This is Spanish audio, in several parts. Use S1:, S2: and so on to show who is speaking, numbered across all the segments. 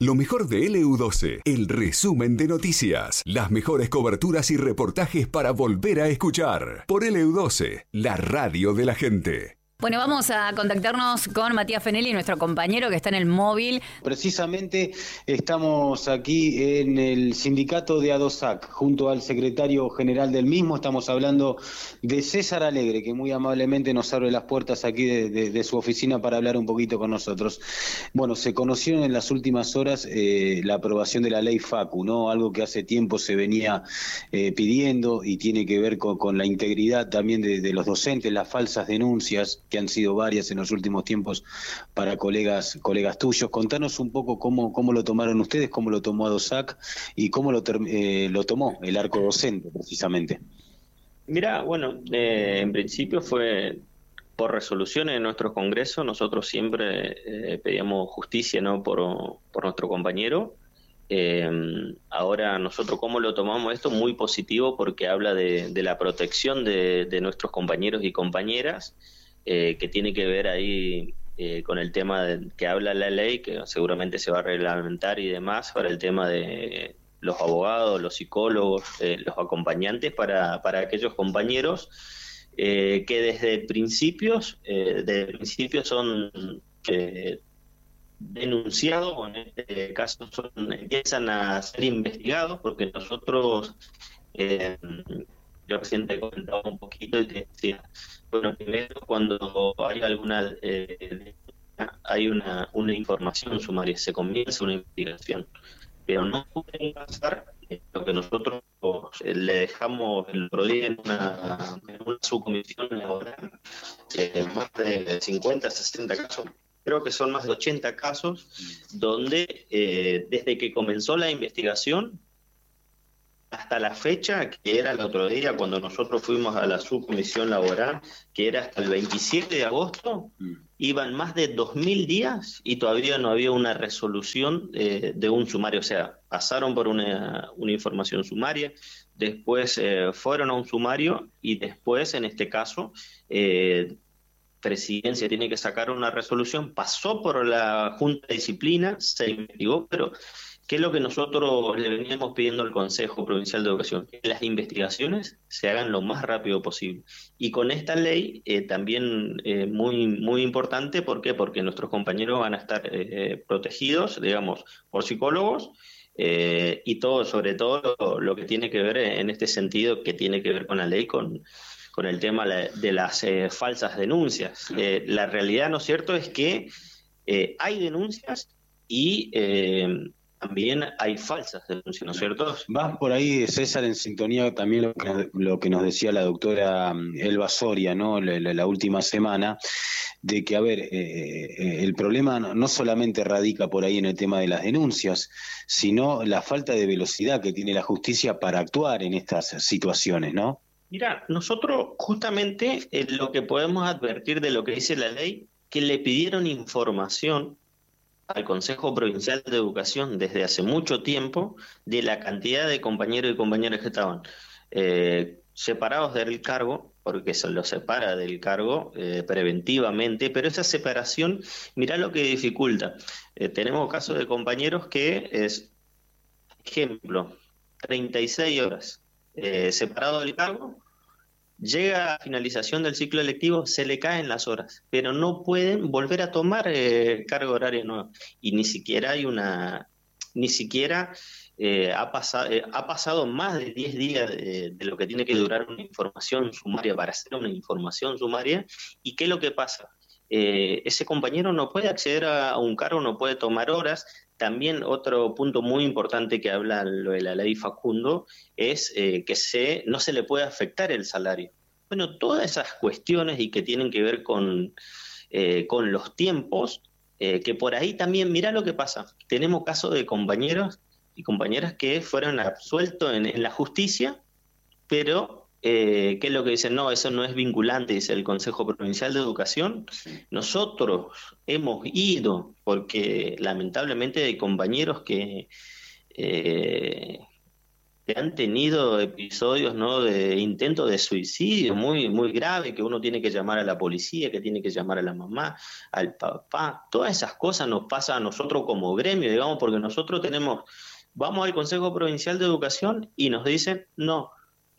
S1: Lo mejor de LU12, el resumen de noticias. Las mejores coberturas y reportajes para volver a escuchar. Por LU12, la radio de la gente.
S2: Bueno, vamos a contactarnos con Matías Fenelli, nuestro compañero que está en el móvil.
S3: Precisamente estamos aquí en el sindicato de ADOSAC, junto al secretario general del mismo. Estamos hablando de César Alegre, que muy amablemente nos abre las puertas aquí de su oficina para hablar un poquito con nosotros. Bueno, se conoció en las últimas horas la aprobación de la ley FACU, ¿no? Algo que hace tiempo se venía pidiendo y tiene que ver con la integridad también de los docentes, las falsas denuncias, que han sido varias en los últimos tiempos para colegas tuyos. Contanos un poco cómo lo tomaron ustedes, cómo lo tomó ADOSAC y cómo lo tomó el arco docente, precisamente.
S4: Mira, bueno, en principio fue por resoluciones de nuestro Congreso. Nosotros siempre pedíamos justicia, ¿no?, por nuestro compañero. Ahora nosotros cómo lo tomamos esto, muy positivo, porque habla de la protección de nuestros compañeros y compañeras, que tiene que ver ahí con el tema que habla la ley, que seguramente se va a reglamentar y demás, para el tema de los abogados, los psicólogos, los acompañantes para aquellos compañeros que desde principios son denunciados, o en este caso empiezan a ser investigados, porque nosotros, yo recién te comentaba un poquito y te decía, bueno, primero cuando hay hay una información sumaria, se comienza una investigación, pero no puede pasar lo que nosotros le dejamos el otro día en una subcomisión laboral, más de 50, 60 casos, creo que son más de 80 casos, donde desde que comenzó la investigación hasta la fecha, que era el otro día cuando nosotros fuimos a la subcomisión laboral, que era hasta el 27 de agosto, iban más de 2.000 días y todavía no había una resolución de un sumario. O sea, pasaron por una información sumaria, después fueron a un sumario y después, en este caso, Presidencia tiene que sacar una resolución, pasó por la Junta de Disciplina, se investigó, pero ¿qué es lo que nosotros le veníamos pidiendo al Consejo Provincial de Educación? Que las investigaciones se hagan lo más rápido posible. Y con esta ley también muy, muy importante, ¿por qué? Porque nuestros compañeros van a estar protegidos, digamos, por psicólogos, y todo, sobre todo lo que tiene que ver en este sentido, que tiene que ver con la ley, con el tema de las falsas denuncias. La realidad, ¿no es cierto?, es que hay denuncias y también hay falsas denuncias, ¿no es cierto?
S3: Vas por ahí, César, en sintonía también lo que nos decía la doctora Elba Soria, ¿no?, la última semana, de que, a ver, el problema no solamente radica por ahí en el tema de las denuncias, sino la falta de velocidad que tiene la justicia para actuar en estas situaciones, ¿no?
S4: Mira, nosotros justamente lo que podemos advertir de lo que dice la ley, que le pidieron información al Consejo Provincial de Educación desde hace mucho tiempo de la cantidad de compañeros y compañeras que estaban separados del cargo, porque se los separa del cargo preventivamente, pero esa separación, mirá lo que dificulta. Tenemos casos de compañeros que es, ejemplo, 36 horas separado del cargo, llega a finalización del ciclo lectivo, se le caen las horas, pero no pueden volver a tomar carga horaria nueva. Y ni siquiera ha pasado más de 10 días de lo que tiene que durar una información sumaria para hacer una información sumaria. ¿Y qué es lo que pasa? Ese compañero no puede acceder a un cargo, no puede tomar horas. También otro punto muy importante que habla lo de la ley Facundo es que no se le puede afectar el salario. Bueno, todas esas cuestiones y que tienen que ver con los tiempos, que por ahí también, mirá lo que pasa. Tenemos casos de compañeros y compañeras que fueron absueltos en la justicia, pero ¿qué es lo que dicen? No, eso no es vinculante, dice el Consejo Provincial de Educación. Nosotros hemos ido, porque lamentablemente hay compañeros que que han tenido episodios, ¿no?, de intento de suicidio muy, muy grave, que uno tiene que llamar a la policía, que tiene que llamar a la mamá, al papá. Todas esas cosas nos pasan a nosotros como gremio, digamos, porque nosotros vamos al Consejo Provincial de Educación y nos dicen, no,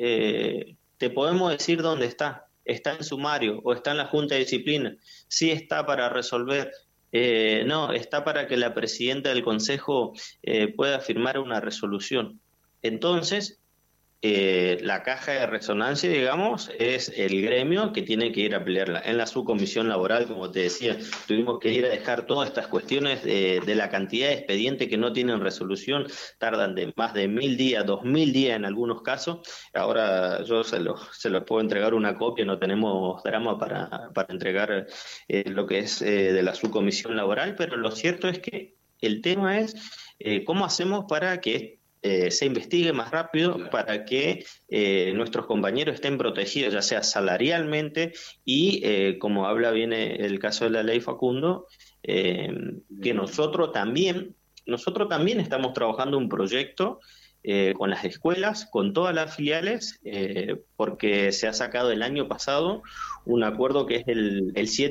S4: te podemos decir dónde está en sumario o está en la Junta de Disciplina, sí está para resolver. No, está para que la presidenta del Consejo pueda firmar una resolución. Entonces, la caja de resonancia, digamos, es el gremio que tiene que ir a pelearla. En la subcomisión laboral, como te decía, tuvimos que ir a dejar todas estas cuestiones de la cantidad de expedientes que no tienen resolución, tardan de más de 1000 días, 2000 días en algunos casos. Ahora yo se los puedo entregar una copia, no tenemos drama para entregar lo que es de la subcomisión laboral, pero lo cierto es que el tema es cómo hacemos para que se investigue más rápido, para que nuestros compañeros estén protegidos, ya sea salarialmente y, como habla bien el caso de la ley Facundo, que nosotros también estamos trabajando un proyecto con las escuelas, con todas las filiales, porque se ha sacado el año pasado un acuerdo que es el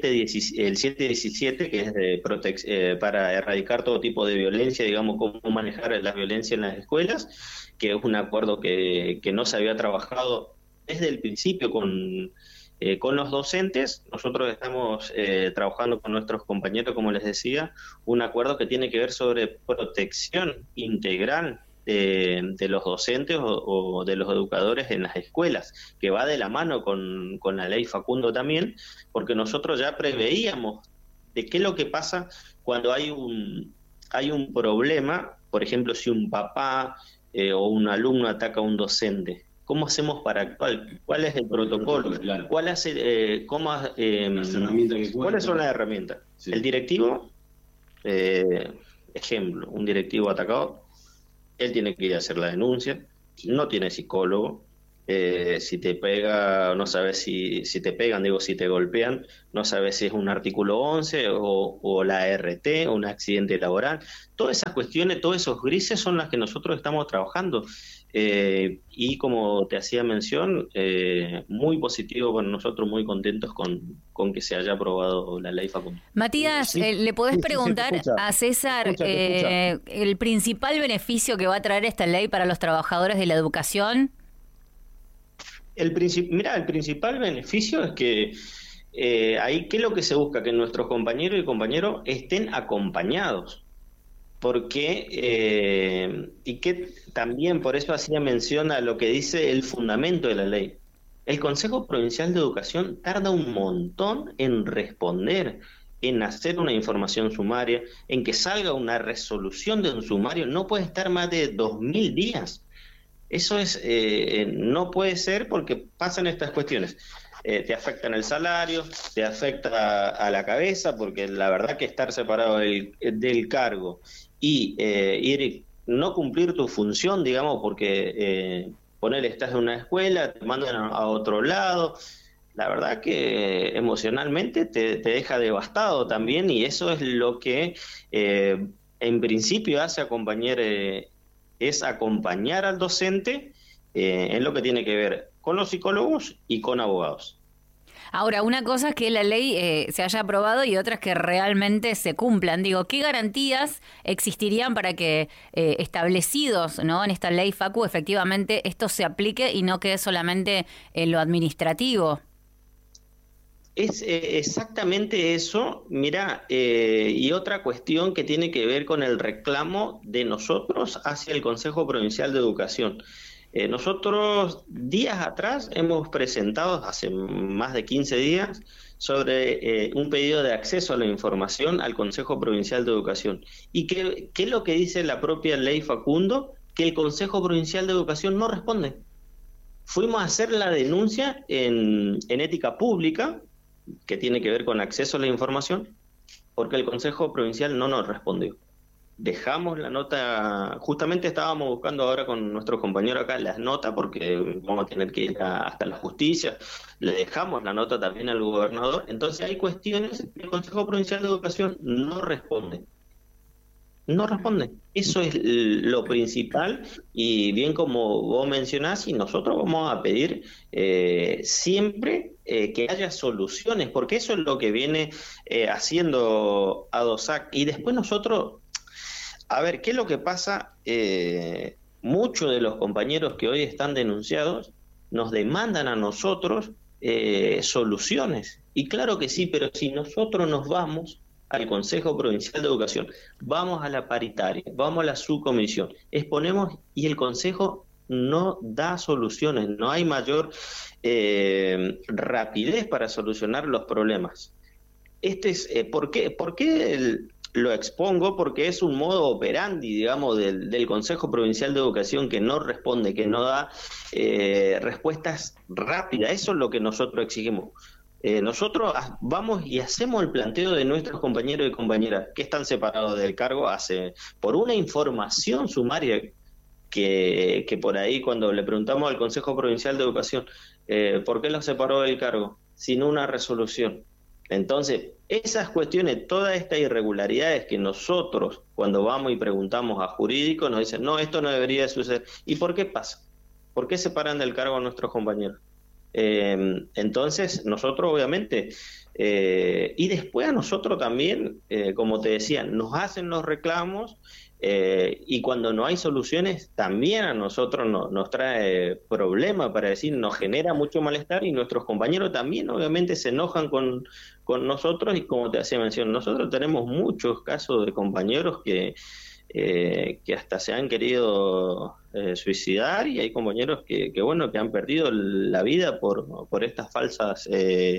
S4: 717, que es para erradicar todo tipo de violencia, digamos, cómo manejar la violencia en las escuelas, que es un acuerdo que no se había trabajado desde el principio con los docentes. Nosotros estamos trabajando con nuestros compañeros, como les decía, un acuerdo que tiene que ver sobre protección integral de los docentes o de los educadores en las escuelas, que va de la mano con la ley Facundo también, porque nosotros ya preveíamos de qué es lo que pasa cuando hay un problema, por ejemplo, si un papá o un alumno ataca a un docente. ¿Cómo hacemos para actuar? ¿Cuál es el protocolo?
S3: Claro.
S4: ¿Cuáles son las herramientas? Sí. El directivo, ejemplo, un directivo atacado, él tiene que ir a hacer la denuncia, no tiene psicólogo, si te pega, no sabes si te pegan, si te golpean, no sabes si es un artículo 11 o la RT, o un accidente laboral. Todas esas cuestiones, todos esos grises son las que nosotros estamos trabajando. Y como te hacía mención, muy positivo para nosotros, muy contentos con que se haya aprobado la ley Facundo.
S2: Matías,
S3: Sí.
S2: ¿le podés
S3: Sí,
S2: preguntar
S3: se escucha.
S2: a César
S3: Te escucha.
S2: el principal beneficio que va a traer esta ley para los trabajadores de la educación?
S4: El principal beneficio es que ahí, ¿qué es lo que se busca? Que nuestros compañeros y compañeros estén acompañados. Porque, y que también por eso hacía mención a lo que dice el fundamento de la ley. El Consejo Provincial de Educación tarda un montón en responder, en hacer una información sumaria, en que salga una resolución de un sumario. No puede estar más de 2000 días. Eso no puede ser, porque pasan estas cuestiones. Te afectan el salario, te afecta a la cabeza, porque la verdad que estar separado del cargo y no cumplir tu función, digamos, porque estás en una escuela, te mandan a otro lado, la verdad que emocionalmente te deja devastado también, y eso es lo que en principio hace es acompañar al docente en lo que tiene que ver con los psicólogos y con abogados.
S2: Ahora, una cosa es que la ley se haya aprobado y otra es que realmente se cumplan. Digo, ¿qué garantías existirían para que establecidos, ¿no?, en esta ley Facu, efectivamente esto se aplique y no quede solamente en lo administrativo?
S4: Es exactamente eso. Mira, y otra cuestión que tiene que ver con el reclamo de nosotros hacia el Consejo Provincial de Educación. Nosotros días atrás hemos presentado, hace más de 15 días, sobre un pedido de acceso a la información al Consejo Provincial de Educación. ¿Y qué es lo que dice la propia ley Facundo? Que el Consejo Provincial de Educación no responde. Fuimos a hacer la denuncia en ética pública, que tiene que ver con acceso a la información, porque el Consejo Provincial no nos respondió. Dejamos la nota, justamente estábamos buscando ahora con nuestros compañeros acá las notas, porque vamos a tener que ir hasta la justicia. Le dejamos la nota también al gobernador. Entonces hay cuestiones que el Consejo Provincial de Educación no responde. no responden. Eso es lo principal, y bien como vos mencionás, y nosotros vamos a pedir siempre que haya soluciones, porque eso es lo que viene haciendo ADOSAC. Y después nosotros, a ver, ¿qué es lo que pasa? Muchos de los compañeros que hoy están denunciados nos demandan a nosotros soluciones. Y claro que sí, pero si nosotros nos vamos al Consejo Provincial de Educación, vamos a la paritaria, vamos a la subcomisión, exponemos y el Consejo no da soluciones, no hay mayor rapidez para solucionar los problemas. ¿Por qué lo expongo? Porque es un modo operandi, digamos, del Consejo Provincial de Educación, que no responde, que no da respuestas rápidas. Eso es lo que nosotros exigimos. Nosotros vamos y hacemos el planteo de nuestros compañeros y compañeras que están separados del cargo por una información sumaria que por ahí, cuando le preguntamos al Consejo Provincial de Educación ¿por qué los separó del cargo? Sin una resolución. Entonces, esas cuestiones, todas estas irregularidades que nosotros, cuando vamos y preguntamos a jurídicos, nos dicen, no, esto no debería suceder. ¿Y por qué pasa? ¿Por qué separan del cargo a nuestros compañeros? Entonces, nosotros obviamente, y después a nosotros también, como te decía, nos hacen los reclamos, y cuando no hay soluciones, también a nosotros nos trae problemas, para decir, nos genera mucho malestar, y nuestros compañeros también obviamente se enojan con nosotros, y como te hacía mención, nosotros tenemos muchos casos de compañeros que hasta se han querido suicidar, y hay compañeros que han perdido la vida por estas falsas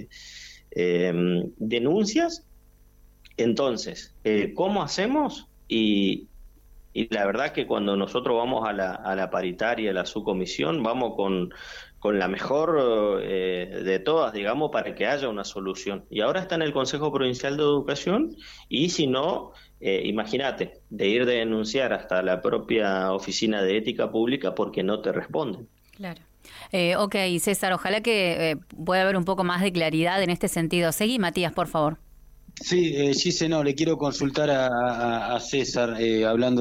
S4: denuncias. Entonces, ¿cómo hacemos? Y la verdad que cuando nosotros vamos a la paritaria, a la subcomisión, vamos con la mejor de todas, digamos, para que haya una solución. Y ahora está en el Consejo Provincial de Educación, y si no, imagínate, de ir de denunciar hasta la propia Oficina de Ética Pública porque no te responden.
S2: Claro. Ok, César, ojalá que pueda haber un poco más de claridad en este sentido. Seguí, Matías, por favor.
S3: Sí, Gise, no, le quiero consultar a César, hablando